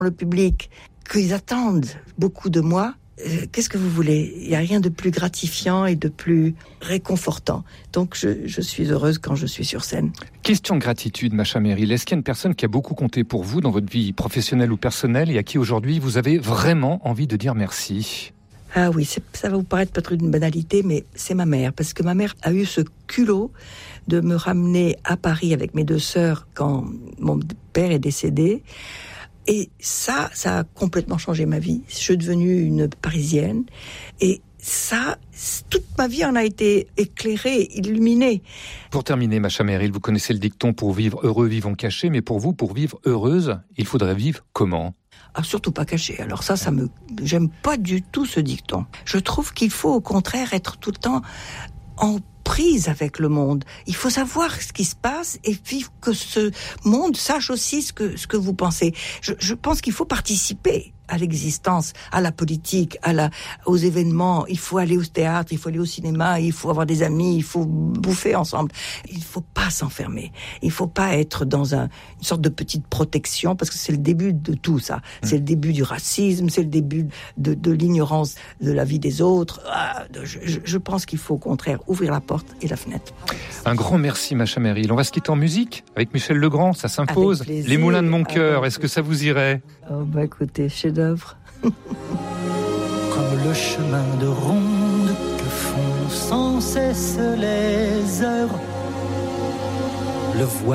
le public, qu'ils attendent beaucoup de moi, qu'est-ce que vous voulez ? Il n'y a rien de plus gratifiant et de plus réconfortant. Donc je suis heureuse quand je suis sur scène. Question de gratitude, Masha Merrill. Est-ce qu'il y a une personne qui a beaucoup compté pour vous dans votre vie professionnelle ou personnelle et à qui aujourd'hui vous avez vraiment envie de dire merci ? Ah oui, ça va vous paraître peut-être une banalité, mais c'est ma mère. Parce que ma mère a eu ce culot de me ramener à Paris avec mes 2 sœurs quand mon père est décédé. Et ça a complètement changé ma vie. Je suis devenue une Parisienne. Et ça, toute ma vie en a été éclairée, illuminée. Pour terminer, Masha Merrill, vous connaissez le dicton « Pour vivre heureux, vivons cachés », mais pour vous, pour vivre heureuse, il faudrait vivre comment ? Ah, surtout pas caché. Alors j'aime pas du tout ce dicton. Je trouve qu'il faut au contraire être tout le temps en prise avec le monde. Il faut savoir ce qui se passe et vivre que ce monde sache aussi ce que vous pensez. Je pense qu'il faut participer à l'existence, à la politique, aux événements. Il faut aller au théâtre, il faut aller au cinéma, il faut avoir des amis, il faut bouffer ensemble. Il faut pas s'enfermer. Il faut pas être dans une sorte de petite protection parce que c'est le début de tout ça. C'est le début du racisme, c'est le début de l'ignorance de la vie des autres. Je pense qu'il faut au contraire ouvrir la porte et la fenêtre. Un grand merci, Masha Merrill. On va se quitter en musique avec Michel Legrand, ça s'impose. Les Moulins de mon cœur, est-ce que ça vous irait ? Oh bah écoutez, chef-d'œuvre. Comme le chemin de ronde que font sans cesse les heures, le